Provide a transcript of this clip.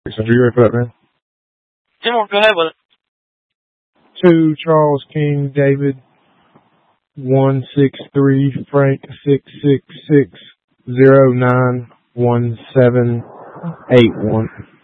So are you ready for that, man? Timor, go ahead with it. 2 Charles King David 163 Frank 666 091781.